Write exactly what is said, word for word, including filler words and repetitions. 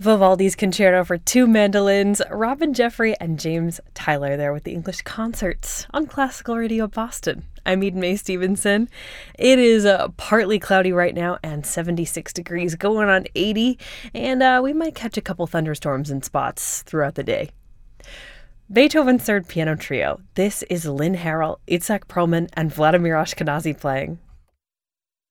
Vivaldi's Concerto for Two Mandolins, Robin Jeffrey and James Tyler there with the English Concerts on Classical Radio Boston. I'm Eden Mae Stevenson. It is uh, partly cloudy right now and seventy-six degrees, going on eighty, and uh, we might catch a couple thunderstorms in spots throughout the day. Beethoven's Third Piano Trio. This is Lynn Harrell, Itzhak Perlman, and Vladimir Ashkenazy playing.